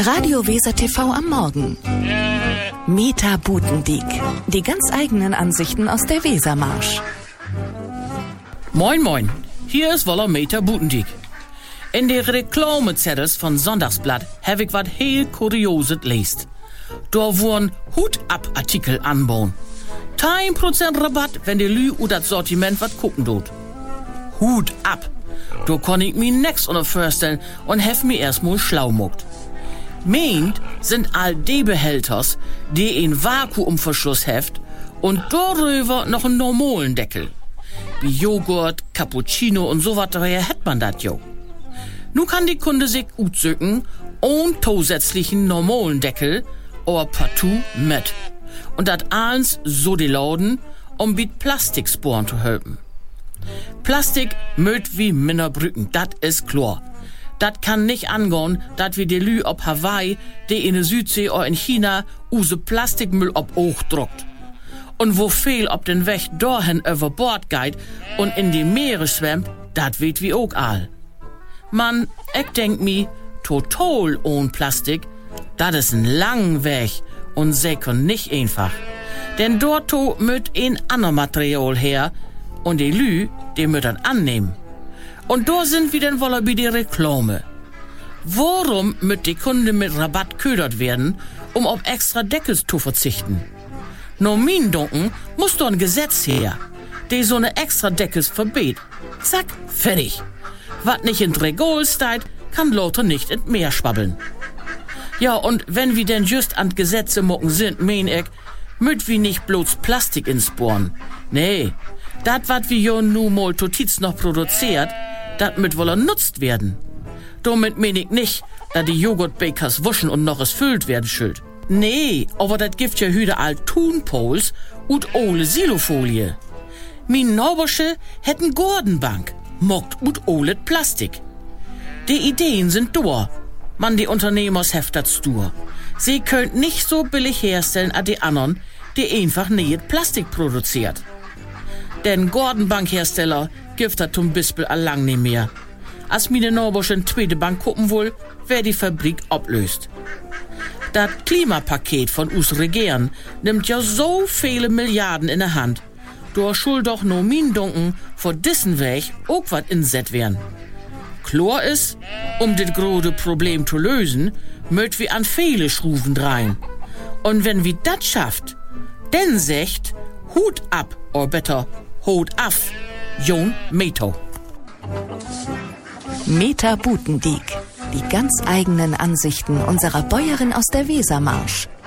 Radio Weser TV am Morgen. Meta Butendiek. Die ganz eigenen Ansichten aus der Wesermarsch. Moin moin, hier ist Woller Meta Butendiek. In der Reklamezettels von Sonntagsblatt habe ich wat heel Kurioses lest. Da wurden Hut-ab-Artikel anbauen. 10% Rabatt, wenn die Lü und das Sortiment wat gucken tut. Hut ab. Da kann ich mir nix unter vorstellen und hef mir erstmal schlau muckt. Meint sind all die Behälters, die ein Vakuumverschluss heft und darüber noch einen normalen Deckel. Wie Joghurt, Cappuccino und so was, daher hätt man dat jo. Nu kann die Kunde sich utzücken und zusätzlichen normalen Deckel, aber partout mit. Und dat alles so die Lauden, um mit Plastiksporen zu helfen. Plastik mögt wie Minnerbrücken, dat is klar. Dat kann nicht angehen, dat wir die Lü ob Hawaii, die in der Südsee oder in China, use Plastikmüll ob auch druckt. Und wo viel ob den Weg dahin über Bord geht und in die Meere schwemmt, dat weht wie auch all. Man, ich denk mi, total ohne Plastik, dat is ein lang Weg und sicher nicht einfach. Denn dort möt ein ander Material her und die Lü, die möt dat annehmen. Und da sind wir dann wohl bei der Reklame. Warum müt die Kunde mit Rabatt ködert werden, um auf extra Deckels zu verzichten? No min Dunken muss doch ein Gesetz her, die so ne extra Deckels verbietet. Zack, fertig. Wat nicht in Regal steht, kann Leute nicht in Meer schwabbeln. Ja, und wenn wir denn just an Gesetze mucken sind, mein ich, müt wir nicht bloß Plastik insporen. Nee, dat wat wir jo nu mal totiz noch produziert, dat müt wohl nutzt werden. Damit mein ich nicht, da die Joghurtbakers wuschen und noch es füllt werden schuld. Nee, aber dat gibt ja hüde all Thunpols und ole Silofolie. Min Naubersche hätten Gordenbank, mockt und olet Plastik. Die Ideen sind dur, man die Unternehmers heftet stur. Sie könnt nicht so billig herstellen an die anderen, die einfach nicht Plastik produziert. Denn Gordenbankhersteller gibt das zum Beispiel allang nicht mehr. Als mir der Norbosch in zweite Bank gucken will, wer die Fabrik ablöst. Das Klimapaket von us Regieren nimmt ja so viele Milliarden in der Hand. Da schuld doch no min Dunken vor dissen Weg auch wat inset werden. Klar ist, um das große Problem zu lösen, möcht wir an viele Schruven dreien. Und wenn wir das schafft, dann secht Hut ab, or better Hut af, Jon Meto. Meta Butendiek. Die ganz eigenen Ansichten unserer Bäuerin aus der Wesermarsch.